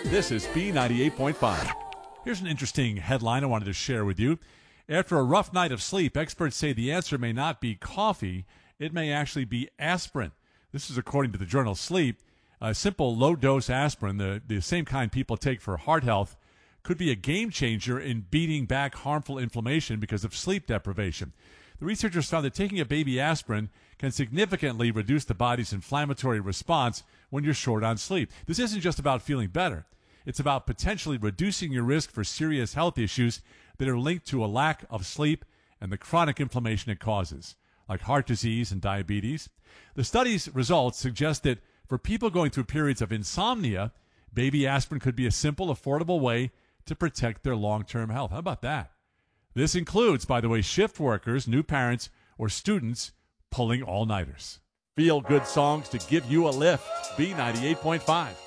This is B98.5. Here's an interesting headline I wanted to share with you. After a rough night of sleep, experts say the answer may not be coffee. It may actually be aspirin. This is according to the journal Sleep. A simple low-dose aspirin, the same kind people take for heart health, could be a game changer in beating back harmful inflammation because of sleep deprivation. The researchers found that taking a baby aspirin can significantly reduce the body's inflammatory response when you're short on sleep. This isn't just about feeling better. It's about potentially reducing your risk for serious health issues that are linked to a lack of sleep and the chronic inflammation it causes, like heart disease and diabetes. The study's results suggest that for people going through periods of insomnia, baby aspirin could be a simple, affordable way to protect their long-term health. How about that? This includes, by the way, shift workers, new parents, or students pulling all-nighters. Feel good songs to give you a lift. B98.5.